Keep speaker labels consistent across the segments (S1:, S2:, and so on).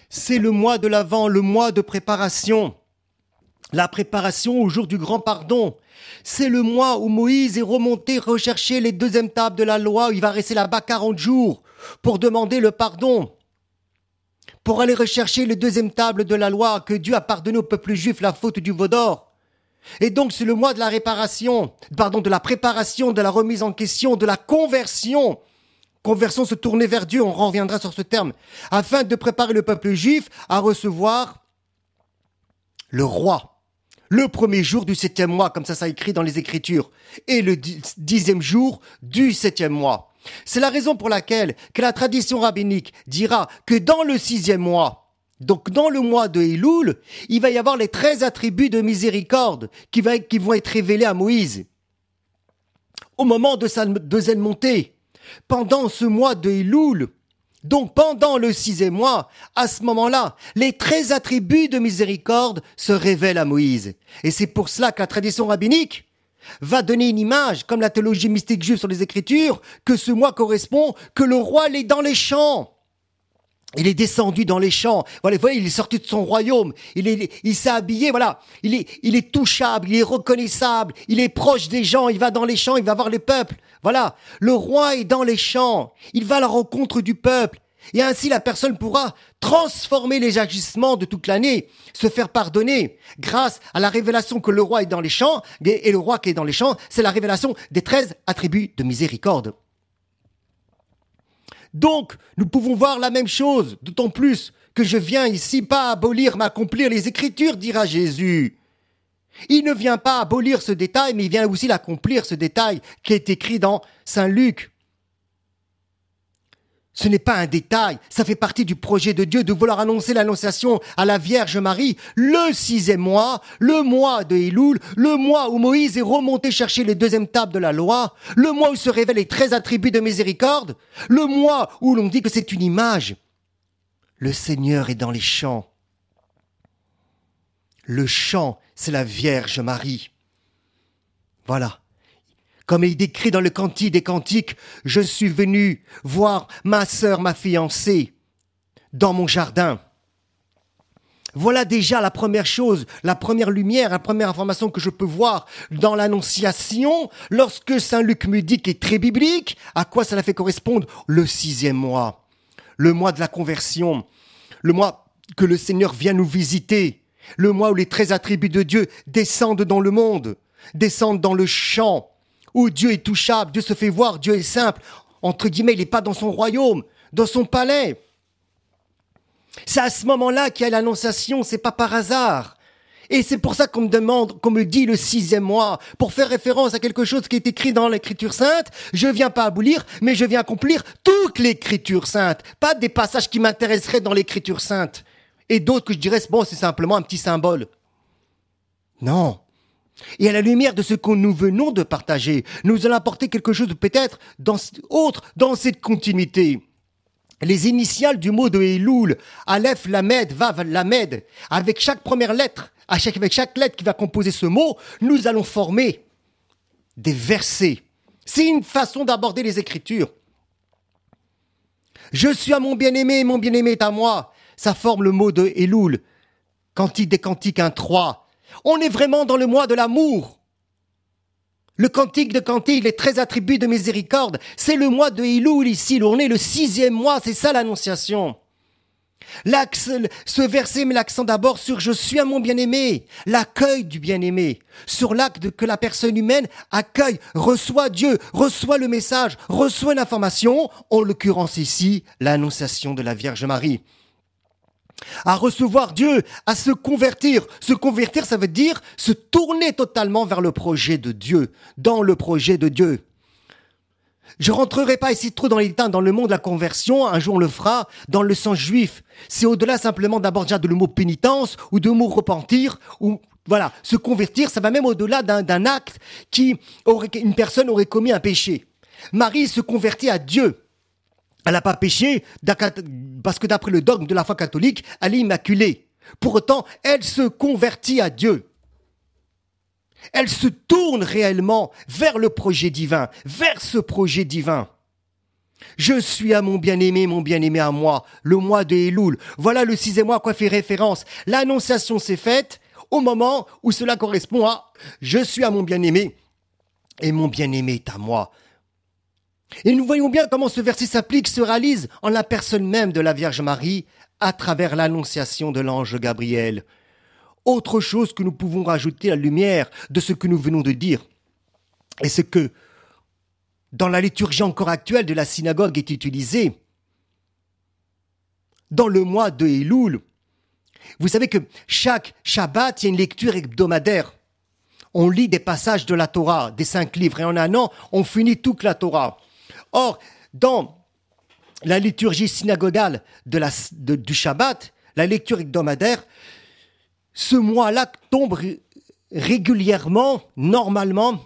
S1: C'est le mois de l'Avent, le mois de préparation. La préparation au jour du grand pardon. C'est le mois où Moïse est remonté rechercher les deuxièmes tables de la loi, où il va rester là-bas 40 jours pour demander le pardon. Pour aller rechercher les deuxièmes tables de la loi que Dieu a pardonné au peuple juif la faute du veau d'or. Et donc c'est le mois de la de la préparation, de la remise en question, de la conversion. Conversion, se tourner vers Dieu, on reviendra sur ce terme, afin de préparer le peuple juif à recevoir le roi. Le premier jour du 7e mois, comme ça écrit dans les Écritures, et le 10e jour du 7e mois. C'est la raison pour laquelle que la tradition rabbinique dira que dans le 6e mois, donc dans le mois de Elul, il va y avoir les 13 attributs de miséricorde qui vont être révélés à Moïse. Au moment de sa deuxième montée, pendant ce mois de Elul, donc pendant le 6e mois, à ce moment-là, les 13 attributs de miséricorde se révèlent à Moïse. Et c'est pour cela que la tradition rabbinique va donner une image, comme la théologie mystique juive sur les Écritures, que ce mois correspond, que le roi il est dans les champs. Il est descendu dans les champs. Voilà, il est sorti de son royaume. Il s'est habillé, voilà. Il est touchable, il est reconnaissable, il est proche des gens, il va dans les champs, il va voir les peuples. Voilà. Le roi est dans les champs. Il va à la rencontre du peuple. Et ainsi, la personne pourra transformer les agissements de toute l'année, se faire pardonner grâce à la révélation que le roi est dans les champs. Et le roi qui est dans les champs, c'est la révélation des 13 attributs de miséricorde. Donc, nous pouvons voir la même chose, d'autant plus que je viens ici pas abolir, mais accomplir les Écritures, dira Jésus. Il ne vient pas abolir ce détail, mais il vient aussi l'accomplir, ce détail qui est écrit dans Saint Luc. Ce n'est pas un détail, ça fait partie du projet de Dieu de vouloir annoncer l'annonciation à la Vierge Marie, le 6e mois, le mois de Elul, le mois où Moïse est remonté chercher les deuxièmes tables de la loi, le mois où se révèlent les 13 attributs de miséricorde, le mois où l'on dit que c'est une image. Le Seigneur est dans les champs. Le champ, c'est la Vierge Marie. Voilà. Comme il est décrit dans le Cantique des Cantiques, je suis venu voir ma sœur, ma fiancée, dans mon jardin. Voilà déjà la première chose, la première lumière, la première information que je peux voir dans l'Annonciation, lorsque Saint Luc me dit, qui est très biblique, à quoi cela fait correspondre? Le 6e mois, le mois de la conversion, le mois que le Seigneur vient nous visiter, le mois où les 13 attributs de Dieu descendent dans le monde, descendent dans le champ, où Dieu est touchable, Dieu se fait voir, Dieu est simple. Entre guillemets, il n'est pas dans son royaume, dans son palais. C'est à ce moment-là qu'il y a l'annonciation, c'est pas par hasard. Et c'est pour ça qu'on me dit le 6e mois, pour faire référence à quelque chose qui est écrit dans l'Écriture sainte. Je viens pas abolir, mais je viens accomplir toute l'Écriture sainte. Pas des passages qui m'intéresseraient dans l'Écriture sainte. Et d'autres que je dirais, bon, c'est simplement un petit symbole. Non. Et à la lumière de ce que nous venons de partager, nous allons apporter quelque chose de peut-être dans cette continuité. Les initiales du mot de Elul, Aleph, Lamed, Vav, Lamed, avec chaque première lettre, avec chaque lettre qui va composer ce mot, nous allons former des versets. C'est une façon d'aborder les Écritures. Je suis à mon bien-aimé est à moi. Ça forme le mot de Elul. Cantique des Cantiques 1:3. On est vraiment dans le mois de l'amour. Le cantique de cantique, les 13 attributs de miséricorde, c'est le mois de Elul ici, on est le 6e mois, c'est ça l'annonciation. Ce verset met l'accent d'abord sur « je suis à mon bien-aimé », l'accueil du bien-aimé, sur l'acte que la personne humaine accueille, reçoit Dieu, reçoit le message, reçoit l'information, en l'occurrence ici, l'annonciation de la Vierge Marie. À recevoir Dieu, à se convertir. Se convertir, ça veut dire se tourner totalement vers le projet de Dieu, dans le projet de Dieu. Je rentrerai pas ici trop dans les détails dans le monde de la conversion, un jour on le fera, dans le sens juif. C'est au-delà simplement d'abord déjà de le mot pénitence ou de mot repentir, ou voilà, se convertir, ça va même au-delà d'un acte une personne aurait commis un péché. Marie se convertit à Dieu. Elle n'a pas péché parce que d'après le dogme de la foi catholique, elle est immaculée. Pour autant, elle se convertit à Dieu. Elle se tourne réellement vers le projet divin, vers ce projet divin. Je suis à mon bien-aimé à moi, le mois de Elul. Voilà le 6e mois à quoi fait référence. L'annonciation s'est faite au moment où cela correspond à « Je suis à mon bien-aimé et mon bien-aimé est à moi ». Et nous voyons bien comment ce verset s'applique, se réalise en la personne même de la Vierge Marie à travers l'annonciation de l'ange Gabriel. Autre chose que nous pouvons rajouter à la lumière de ce que nous venons de dire, et ce que, dans la liturgie encore actuelle de la synagogue, est utilisé, dans le mois de Elul, vous savez que chaque Shabbat, il y a une lecture hebdomadaire. On lit des passages de la Torah, des 5 livres, et en un an, on finit toute la Torah. Or, dans la liturgie synagogale du Shabbat, la lecture hebdomadaire, ce mois-là tombe régulièrement, normalement,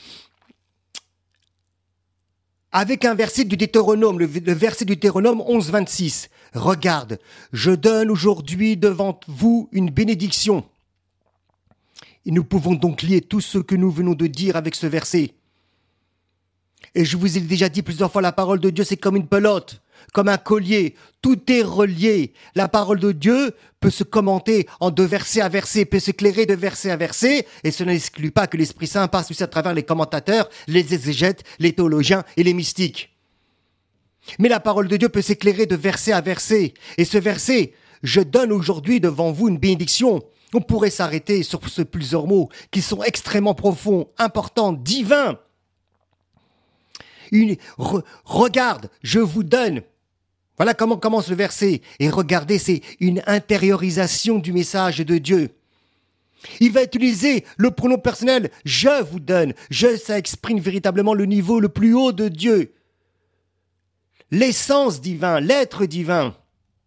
S1: avec un verset du Deutéronome, le verset du Deutéronome 11, 26. « Regarde, je donne aujourd'hui devant vous une bénédiction. » Et nous pouvons donc lier tout ce que nous venons de dire avec ce verset. Et je vous ai déjà dit plusieurs fois, la parole de Dieu, c'est comme une pelote, comme un collier. Tout est relié. La parole de Dieu peut se commenter de verset à verset, peut s'éclairer de verset à verset, et cela n'exclut pas que l'Esprit Saint passe aussi à travers les commentateurs, les exégètes, les théologiens et les mystiques. Mais la parole de Dieu peut s'éclairer de verset à verset. Et ce verset, je donne aujourd'hui devant vous une bénédiction. On pourrait s'arrêter sur ces plusieurs mots qui sont extrêmement profonds, importants, divins. Regarde, je vous donne. Voilà comment commence le verset. Et regardez, c'est une intériorisation du message de Dieu. Il va utiliser le pronom personnel « je vous donne ». Je, ça exprime véritablement le niveau le plus haut de Dieu. L'essence divine, l'être divin.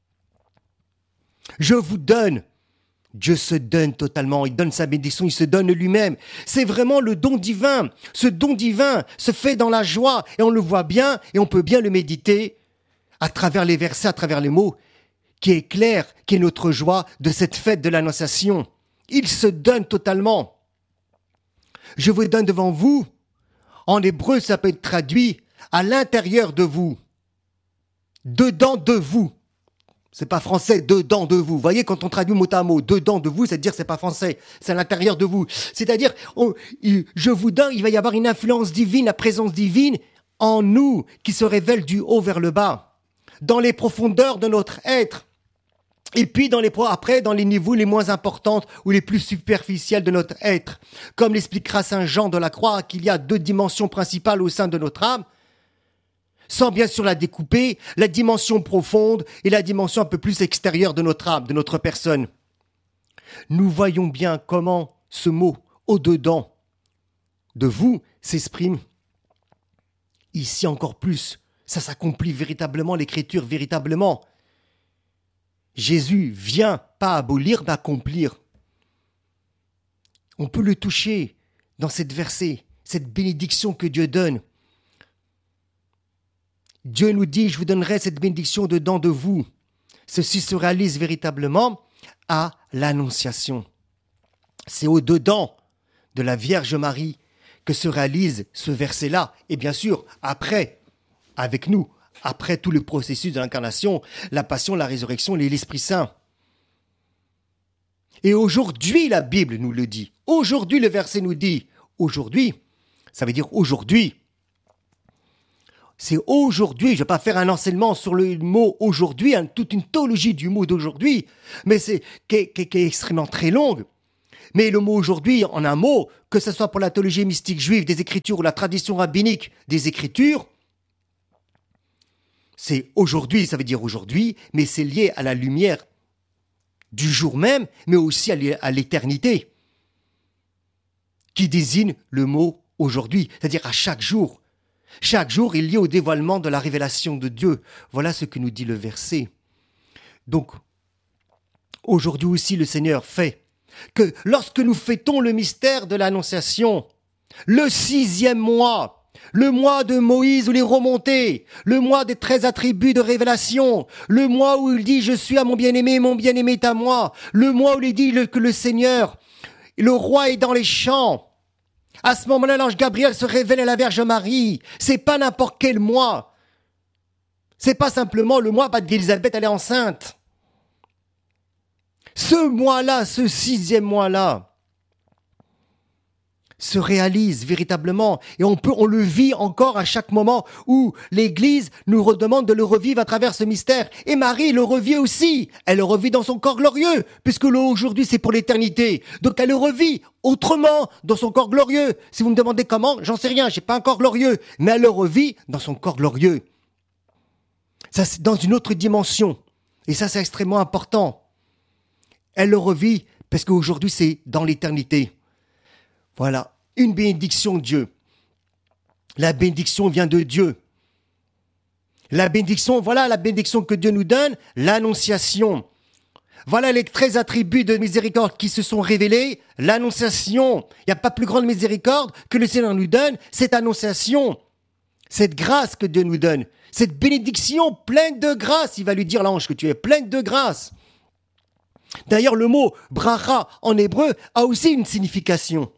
S1: Je vous donne. Dieu se donne totalement, il donne sa bénédiction, il se donne lui-même. C'est vraiment le don divin. Ce don divin se fait dans la joie et on le voit bien et on peut bien le méditer à travers les versets, à travers les mots, qui est clair, qui est notre joie de cette fête de l'Annonciation. Il se donne totalement. Je vous donne devant vous. En hébreu, ça peut être traduit à l'intérieur de vous. Dedans de vous. C'est pas français, dedans de vous. Vous voyez, quand on traduit mot à mot, dedans de vous, c'est-à-dire c'est pas français, c'est à l'intérieur de vous. C'est-à-dire, je vous donne, il va y avoir une influence divine, la présence divine en nous, qui se révèle du haut vers le bas, dans les profondeurs de notre être. Et puis après, dans les niveaux les moins importants ou les plus superficiels de notre être. Comme l'expliquera Saint Jean de la Croix, qu'il y a 2 dimensions principales au sein de notre âme, sans bien sûr la découper, la dimension profonde et la dimension un peu plus extérieure de notre âme, de notre personne. Nous voyons bien comment ce mot « au-dedans » de vous s'exprime. Ici encore plus, ça s'accomplit véritablement, l'écriture véritablement. Jésus vient pas abolir, mais accomplir. On peut le toucher dans cette versée, cette bénédiction que Dieu donne. Dieu nous dit, je vous donnerai cette bénédiction dedans de vous. Ceci se réalise véritablement à l'Annonciation. C'est au-dedans de la Vierge Marie que se réalise ce verset-là. Et bien sûr, après, avec nous, après tout le processus de l'incarnation, la passion, la résurrection et l'Esprit Saint. Et aujourd'hui, la Bible nous le dit. Aujourd'hui, le verset nous dit. Aujourd'hui, ça veut dire aujourd'hui. C'est aujourd'hui, je ne vais pas faire un enseignement sur le mot aujourd'hui, toute une théologie du mot d'aujourd'hui, mais qui est extrêmement très longue. Mais le mot aujourd'hui, en un mot, que ce soit pour la théologie mystique juive des Écritures ou la tradition rabbinique des Écritures, c'est aujourd'hui, ça veut dire aujourd'hui, mais c'est lié à la lumière du jour même, mais aussi à l'éternité, qui désigne le mot aujourd'hui, c'est-à-dire à chaque jour. Chaque jour est lié au dévoilement de la révélation de Dieu. Voilà ce que nous dit le verset. Donc, aujourd'hui aussi, le Seigneur fait que lorsque nous fêtons le mystère de l'Annonciation, le 6e mois, le mois de Moïse où il est remonté, le mois des 13 attributs de révélation, le mois où il dit « Je suis à mon bien-aimé est à moi », le mois où il dit que le Seigneur, le roi est dans les champs. À ce moment-là, l'ange Gabriel se révèle à la Vierge Marie. C'est pas n'importe quel mois. C'est pas simplement le mois qu'Élisabeth elle est enceinte. Ce mois-là, ce 6e mois-là, se réalise véritablement et on le vit encore à chaque moment où l'Église nous redemande de le revivre à travers ce mystère. Et Marie le revit aussi. Elle le revit dans son corps glorieux, puisque aujourd'hui c'est pour l'éternité. Donc elle le revit autrement dans son corps glorieux. Si vous me demandez comment, j'en sais rien, j'ai pas un corps glorieux, mais elle le revit dans son corps glorieux. Ça c'est dans une autre dimension. Et ça c'est extrêmement important. Elle le revit parce qu'aujourd'hui c'est dans l'éternité. Voilà, une bénédiction de Dieu. La bénédiction vient de Dieu. La bénédiction, voilà la bénédiction que Dieu nous donne, l'annonciation. Voilà les 13 attributs de miséricorde qui se sont révélés, l'annonciation. Il n'y a pas plus grande miséricorde que le Seigneur nous donne, cette annonciation, cette grâce que Dieu nous donne, cette bénédiction pleine de grâce. Il va lui dire l'ange que tu es pleine de grâce. D'ailleurs, le mot bracha en hébreu a aussi une signification.